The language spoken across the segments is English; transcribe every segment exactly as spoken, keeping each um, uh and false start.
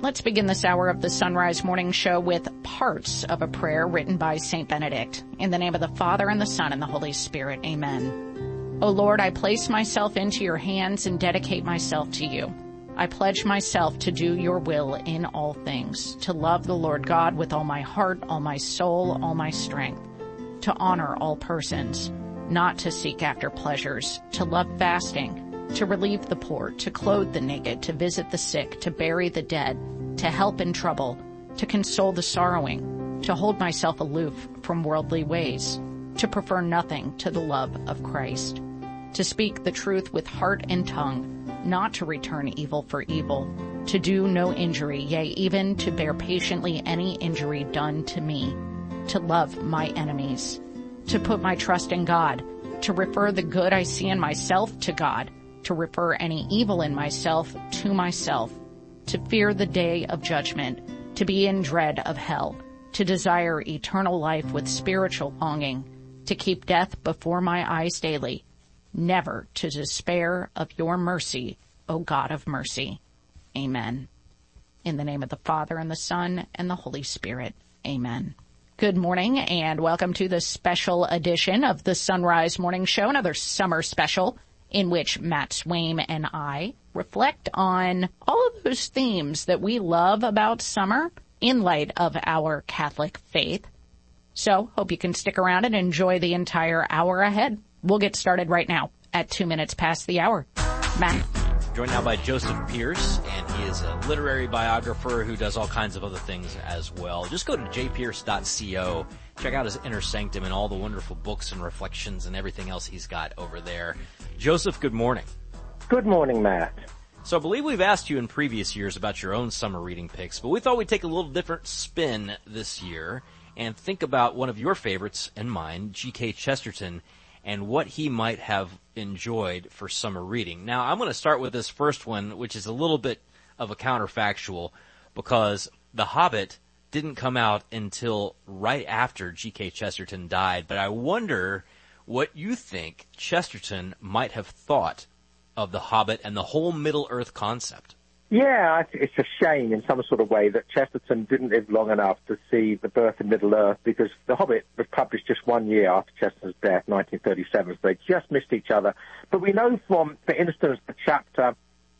Let's begin this hour of the Sunrise Morning Show with parts of a prayer written by Saint Benedict. In the name of the Father, and the Son, and the Holy Spirit. Amen. O Lord, I place myself into your hands and dedicate myself to you. I pledge myself to do your will in all things, to love the Lord God with all my heart, all my soul, all my strength, to honor all persons, not to seek after pleasures, to love fasting, to relieve the poor, to clothe the naked, to visit the sick, to bury the dead, to help in trouble, to console the sorrowing, to hold myself aloof from worldly ways, to prefer nothing to the love of Christ, to speak the truth with heart and tongue, not to return evil for evil, to do no injury, yea, even to bear patiently any injury done to me, to love my enemies, to put my trust in God, to refer the good I see in myself to God, to refer any evil in myself to myself, to fear the day of judgment, to be in dread of hell, to desire eternal life with spiritual longing, to keep death before my eyes daily, never to despair of your mercy, O God of mercy. Amen. In the name of the Father, and the Son, and the Holy Spirit. Amen. Good morning, and welcome to the special edition of the Sunrise Morning Show, another summer special, in which Matt Swaim and I reflect on all of those themes that we love about summer in light of our Catholic faith. So, hope you can stick around and enjoy the entire hour ahead. We'll get started right now at two minutes past the hour. Matt. Joined now by Joseph Pearce, and he is a literary biographer who does all kinds of other things as well. Just go to j pierce dot co. Check out his Inner Sanctum and all the wonderful books and reflections and everything else he's got over there. Joseph, good morning. Good morning, Matt. So I believe we've asked you in previous years about your own summer reading picks, but we thought we'd take a little different spin this year and think about one of your favorites and mine, G K Chesterton, and what he might have enjoyed for summer reading. Now, I'm going to start with this first one, which is a little bit of a counterfactual, because The Hobbit didn't come out until right after G K Chesterton died, but I wonder what you think Chesterton might have thought of The Hobbit and the whole Middle-earth concept. Yeah, it's a shame in some sort of way that Chesterton didn't live long enough to see the birth of Middle-earth, because The Hobbit was published just one year after Chesterton's death, nineteen thirty-seven, so they just missed each other. But we know from, for instance, the chapter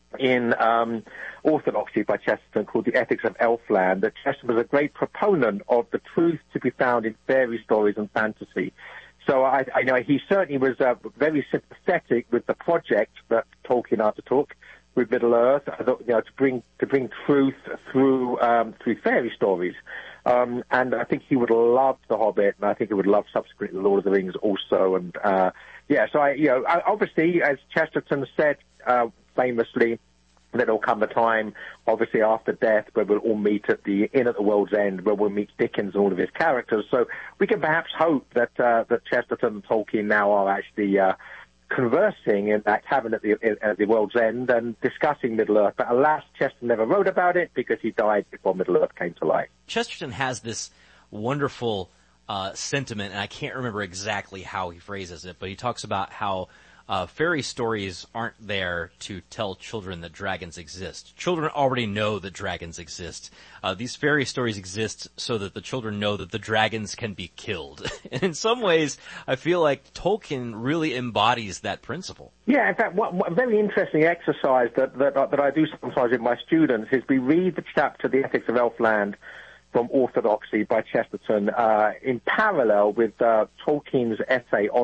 in um, Orthodoxy by Chesterton called The Ethics of Elfland, that Chesterton was a great proponent of the truth to be found in fairy stories and fantasy. So I, I know he certainly was uh, very sympathetic with the project that Tolkien undertook with Middle-earth, you know, to bring to bring truth through um, through fairy stories, um, and I think he would have loved The Hobbit, and I think he would love subsequently The Lord of the Rings also. And uh, yeah, so I, you know, obviously, as Chesterton said uh, famously, that will come a time, obviously after death, where we'll all meet at the inn at the world's end, where we'll meet Dickens and all of his characters. So we can perhaps hope that uh, that Chesterton and Tolkien now are actually Uh, conversing in that tavern at the, at the world's end and discussing Middle-earth. But alas, Chesterton never wrote about it because he died before Middle-earth came to light. Chesterton has this wonderful uh, sentiment, and I can't remember exactly how he phrases it, but he talks about how uh, fairy stories aren't there to tell children that dragons exist. Children already know that dragons exist. Uh, these fairy stories exist so that the children know that the dragons can be killed. And in some ways, I feel like Tolkien really embodies that principle. Yeah, in fact, what, what a very interesting exercise that, that, that I do sometimes with my students is we read the chapter, The Ethics of Elfland, from Orthodoxy by Chesterton, uh, in parallel with uh, Tolkien's essay on